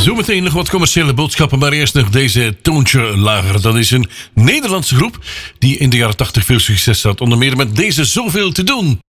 Zometeen nog wat commerciële boodschappen, maar eerst nog deze toontje lager. Dat is een Nederlandse groep die in de jaren 80 veel succes had. Onder meer met deze Zoveel te doen.